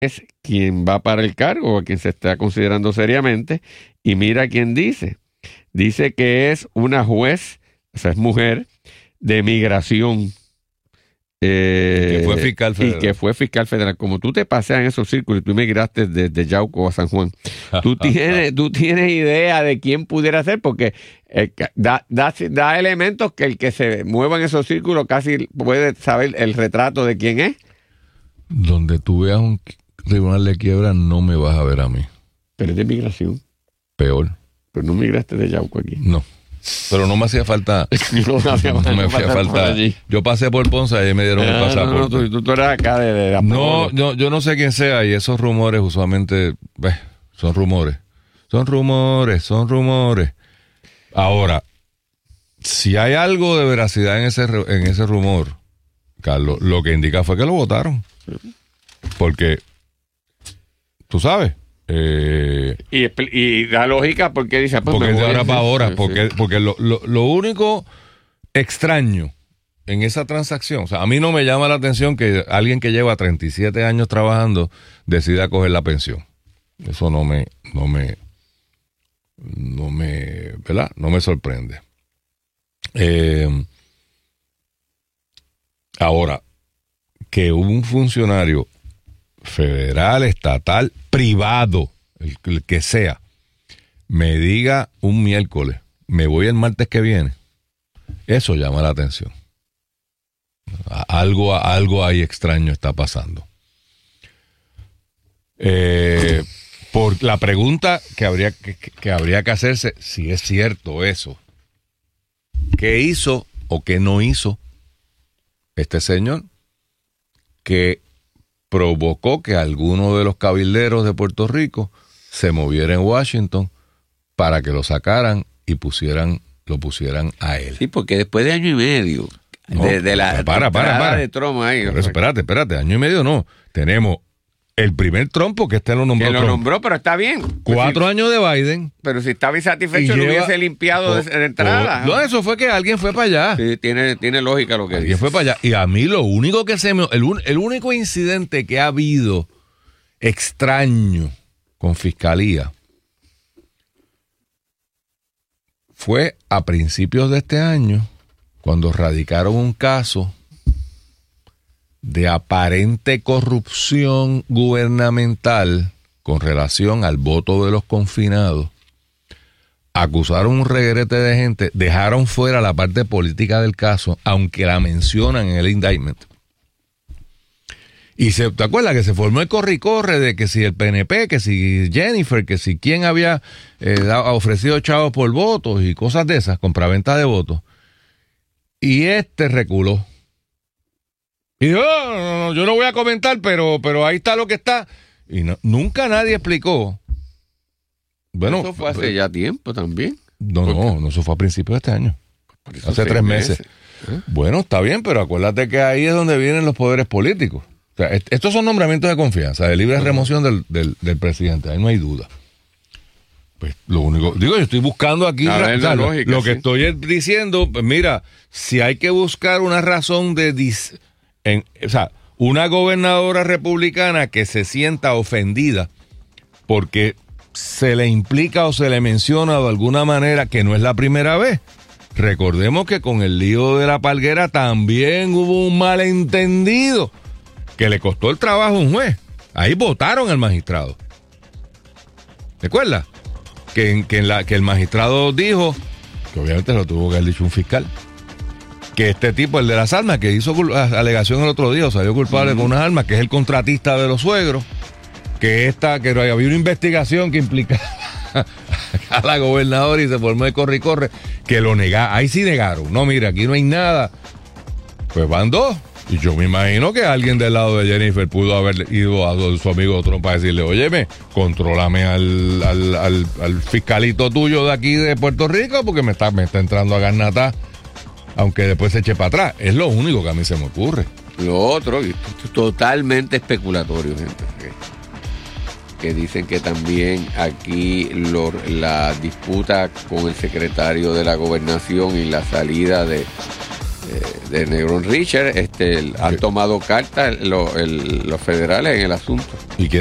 es quien va para el cargo o a quien se está considerando seriamente, y mira quién dice. Dice que es una juez, o sea, es mujer, de migración. Que fue fiscal federal. Y que fue fiscal federal. Como tú te paseas en esos círculos y tú migraste desde Yauco a San Juan, tú tienes idea de quién pudiera ser, porque da elementos que el que se mueva en esos círculos casi puede saber el retrato de quién es. Donde tú veas un tribunal de quiebra, no me vas a ver a mí. Pero es de migración. Peor. Pero no migraste de Yauco aquí. No. Pero no me hacía falta. No me hacía falta. Yo pasé por Ponce y ahí me dieron el pasaporte. Tú eras acá de Apolo. No, yo no sé quién sea, y esos rumores usualmente son rumores. Son rumores. Ahora, si hay algo de veracidad en ese rumor, Carlos, lo que indica fue que lo votaron. Porque, tú sabes. Y la lógica, porque dice, pues porque de ahora para ahora, porque lo único extraño en esa transacción, o sea, a mí no me llama la atención que alguien que lleva 37 años trabajando decida coger la pensión. Eso no me ¿verdad? No me sorprende. Ahora, que un funcionario federal, estatal, privado, el que sea, me diga un miércoles, me voy el martes que viene, eso llama la atención. Algo ahí extraño está pasando. Por la pregunta que habría que hacerse, si es cierto eso, ¿qué hizo o qué no hizo este señor que provocó que alguno de los cabilderos de Puerto Rico se moviera en Washington para que lo sacaran y lo pusieran a él? Sí, porque después de año y medio de la para de Trump ahí. Pero eso, espérate, año y medio no. Tenemos el primer Trump, porque este lo nombró. Que lo nombró, pero está bien. 4 años de Biden. Pero si estaba insatisfecho, lo hubiese limpiado de entrada. No, eso fue que alguien fue para allá. Sí, tiene lógica lo que alguien dice. Fue para allá. Y a mí lo único que el único incidente que ha habido extraño con Fiscalía fue a principios de este año, cuando radicaron un caso de aparente corrupción gubernamental con relación al voto de los confinados. Acusaron un reguerete de gente, dejaron fuera la parte política del caso, aunque la mencionan en el indictment. Y ¿te acuerdas que se formó el corre y corre de que si el PNP, que si Jennifer, que si quién había ofrecido chavos por votos y cosas de esas, compraventa de votos? Y reculó. Y dijo, no, yo no voy a comentar, pero ahí está lo que está. Y nunca nadie explicó. Bueno, eso fue hace ya tiempo también. No, eso fue a principios de este año. Hace 3 meses. Bueno, está bien, pero acuérdate que ahí es donde vienen los poderes políticos. O sea, estos son nombramientos de confianza, de libre remoción del presidente, ahí no hay duda. Pues lo único, yo estoy buscando aquí lógica, lo que estoy diciendo, pues mira, si hay que buscar una razón una gobernadora republicana que se sienta ofendida porque se le implica o se le menciona de alguna manera, que no es la primera vez. Recordemos que con el lío de la Palguera también hubo un malentendido que le costó el trabajo a un juez. Ahí votaron al magistrado. ¿Te acuerdas? Que el magistrado dijo, que obviamente lo tuvo que haber dicho un fiscal, que este tipo, el de las armas, que hizo alegación el otro día, salió culpable con unas armas, que es el contratista de los suegros, que había una investigación que implicaba a la gobernadora y se formó de corre y corre, que lo negaron. Ahí sí negaron. No, mira, aquí no hay nada. Pues van 2. Y yo me imagino que alguien del lado de Jennifer pudo haber ido a su amigo Trump para decirle, óyeme, contrólame al fiscalito tuyo de aquí de Puerto Rico, porque me está entrando a garnata, aunque después se eche para atrás. Es lo único que a mí se me ocurre. Lo otro, totalmente especulatorio, gente. Que dicen que también aquí la disputa con el secretario de la Gobernación y la salida de de Negrón Richard, han tomado carta los federales en el asunto. Y